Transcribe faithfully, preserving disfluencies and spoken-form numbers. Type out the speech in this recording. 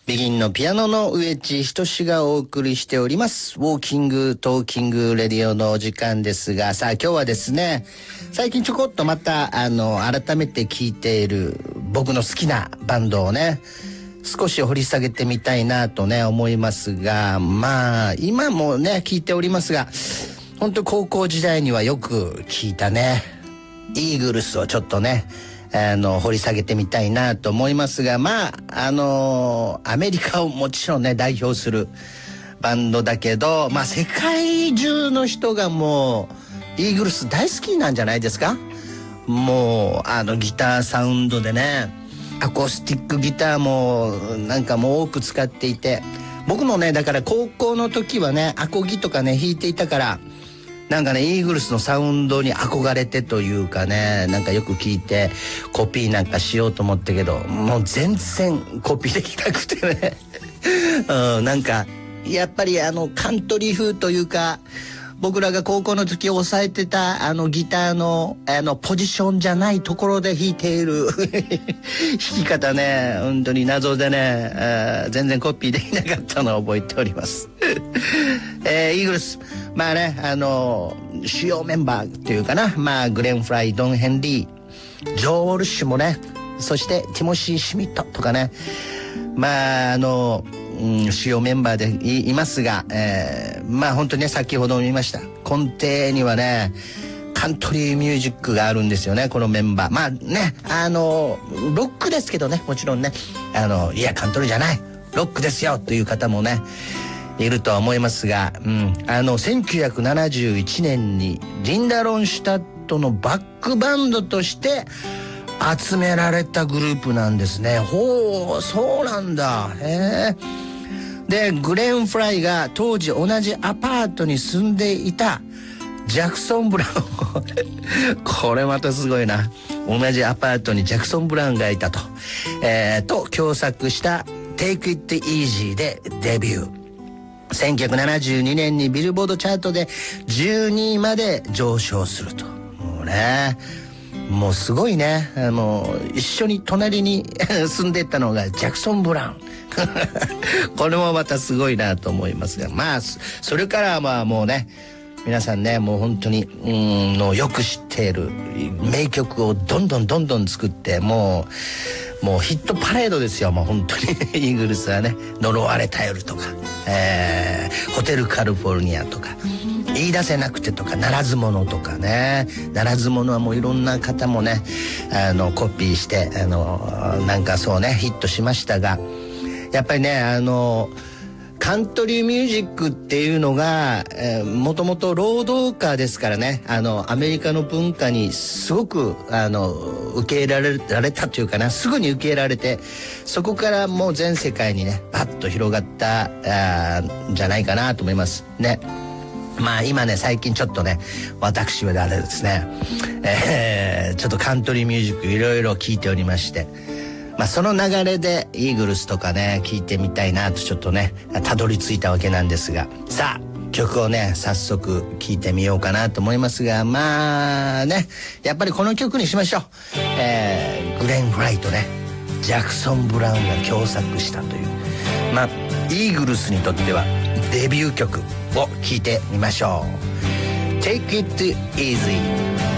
ビギンのピアノの植地仁がお送りしておりますウォーキングトーキングレディオのお時間ですが、さあ今日はですね、最近ちょこっとまたあの改めて聴いている僕の好きなバンドをね少し掘り下げてみたいなとね思いますが、まあ今もね聴いておりますが、本当高校時代にはよく聴いたねイーグルスをちょっとねあの掘り下げてみたいなと思いますが、まああのアメリカをもちろんね代表するバンドだけど、まあ世界中の人がもうイーグルス大好きなんじゃないですか。もうあのギターサウンドでね、アコースティックギターもなんかもう多く使っていて、僕もねだから高校の時はねアコギとかね弾いていたから、なんかねイーグルスのサウンドに憧れてというかね、なんかよく聞いてコピーなんかしようと思ったけど、もう全然コピーできなくてね、うん、なんかやっぱりあのカントリー風というか、僕らが高校の時押さえてたあのギターのあのポジションじゃないところで弾いている弾き方ね、本当に謎でね、全然コピーできなかったのを覚えております、えー、イーグルス、まあねあの主要メンバーっていうかな、まあグレン・フライ、ドン・ヘンリー、ジョー・ウォルシュもね、そしてティモシー・シュミットとかね、まああのうん、主要メンバーで い, いますが、えー、まあ本当にね先ほども言いました根底にはねカントリーミュージックがあるんですよね、このメンバー。まあねあのロックですけどね、もちろんねあのいやカントリーじゃないロックですよという方もねいるとは思いますが、うん、あのせんきゅうひゃくななじゅういちねんにリンダ・ロンシュタットのバックバンドとして集められたグループなんですね。ほう、そうなんだ。へえ。でグレン・フライが当時同じアパートに住んでいたジャクソン・ブラウンこれまたすごいな、同じアパートにジャクソン・ブラウンがいたと、えー、と共作した「Take It Easy」でデビュー。せんきゅうひゃくななじゅうにねんにビルボードチャートでじゅうにいまで上昇すると。もうねもうすごいね、あの一緒に隣に住んでったのがジャクソン・ブラウンこれもまたすごいなと思いますが、まあそれからはまあもうね皆さんねもう本当にうんのよく知っている名曲をどんどんどんどん作って、もうもうヒットパレードですよ、もう本当にイーグルスはね、呪われた夜とか、えー、ホテルカリフォルニアとか、言い出せなくてとか、ならず者とかね、ならず者はもういろんな方もねあのコピーしてあのなんかそうねヒットしましたが、やっぱりねあのカントリーミュージックっていうのが、えー、もともと労働歌ですからね、あのアメリカの文化にすごくあの受け入れられ、られたというかな、すぐに受け入れられて、そこからもう全世界にねバッと広がったあんじゃないかなと思いますね。まあ今ね最近ちょっとね私はあれですね、えー、ちょっとカントリーミュージックいろいろ聞いておりまして、まあその流れでイーグルスとかね聞いてみたいなとちょっとねたどり着いたわけなんですが、さあ曲をね早速聞いてみようかなと思いますが、まあねやっぱりこの曲にしましょう。えー、グレン・フライとねジャクソン・ブラウンが共作したという、まあイーグルスにとってはデビュー曲を聴いてみましょう。 Take It Easy。